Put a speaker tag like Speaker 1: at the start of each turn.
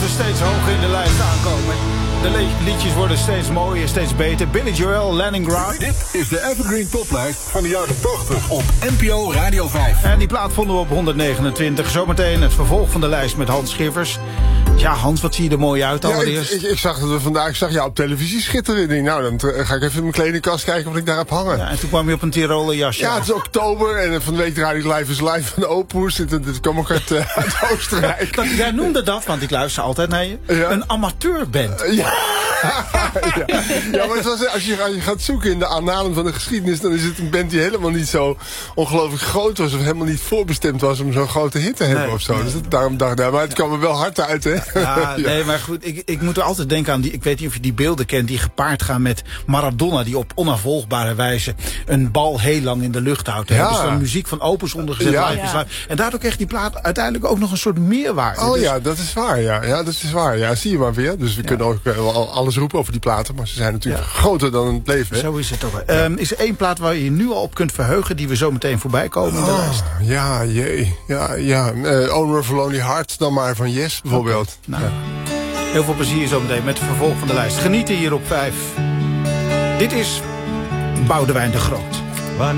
Speaker 1: steeds hoger in de lijst aankomen. De liedjes worden steeds mooier, steeds beter. Billy Joel, Leningrad.
Speaker 2: Dit is de Evergreen Toplijst van de jaren 80 op NPO Radio 5.
Speaker 1: En die plaat vonden we op 129. Zometeen het vervolg van de lijst met Hans Schiffers. Ja, Hans, wat zie je er mooi uit allereerst?
Speaker 3: Ik zag dat we vandaag jou op televisie schitteren. Ik denk, nou, dan ga ik even in mijn kledingkast kijken wat ik daar heb hangen.
Speaker 1: Ja, en toen kwam je op een Tiroler jasje.
Speaker 3: Ja, het is oktober en van de week draai ik Live is Live van de Opus. Dit kwam ook uit Oostenrijk.
Speaker 1: Jij noemde dat, want ik luister altijd naar je, een amateurband.
Speaker 3: Ja. Ja, maar het was, als je gaat zoeken in de annalen van de geschiedenis, dan is het een band die helemaal niet zo ongelooflijk groot was of helemaal niet voorbestemd was om zo'n grote hit te hebben of zo.
Speaker 1: Nee.
Speaker 3: Dus daarom dacht ik, maar het kwam er wel hard uit, hè?
Speaker 1: Ja, nee, maar goed, ik moet er altijd denken aan ik weet niet of je die beelden kent die gepaard gaan met Maradona, die op onafvolgbare wijze een bal heel lang in de lucht houdt. Daar hebben ze dan muziek van Opus ondergezet.
Speaker 3: Ja.
Speaker 1: Live is Live. En daardoor kreeg die plaat uiteindelijk ook nog een soort meerwaarde.
Speaker 3: Oh dus ja, dat is waar, ja. Ja, dat is waar. Ja, zie je maar weer. Dus we kunnen ook wel alles roepen over die platen, maar ze zijn natuurlijk groter dan het leven. Hè?
Speaker 1: Zo is het toch. Is er één plaat waar je nu al op kunt verheugen die we zo meteen voorbij komen in de lijst?
Speaker 3: Ja, jee. Ja. Owner of a Lonely Heart dan maar van Yes bijvoorbeeld.
Speaker 1: Okay. Nou, heel veel plezier zo meteen met het vervolg van de lijst. Genieten hier op 5. Dit is Boudewijn de Groot.